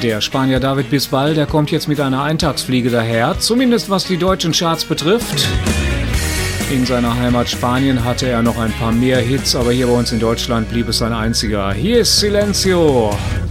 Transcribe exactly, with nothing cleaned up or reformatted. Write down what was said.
Der Spanier David Bisbal, der kommt jetzt mit einer Eintagsfliege daher, zumindest was die deutschen Charts betrifft. In seiner Heimat Spanien hatte er noch ein paar mehr Hits, aber hier bei uns in Deutschland blieb es ein einziger. Hier ist Silencio.